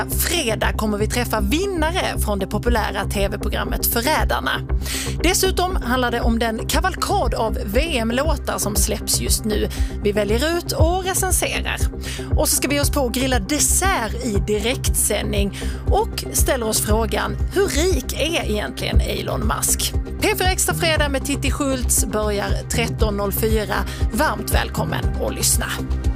Fredag kommer vi träffa vinnare från det populära tv-programmet Förrädarna. Dessutom handlar det om den kavalkad av VM-låtar som släpps just nu. Vi väljer ut och recenserar. Och så ska vi oss på att grilla dessert i direktsändning och ställer oss frågan, hur rik är egentligen Elon Musk? P4 Extra Fredag med Titti Schultz börjar 13.04. Varmt välkommen att lyssna.